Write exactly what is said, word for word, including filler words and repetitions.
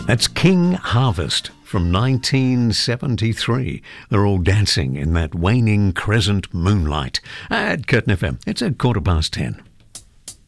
That's King Harvest from nineteen seventy-three. They're all dancing in that waning crescent moonlight at Curtin F M. It's at quarter past ten.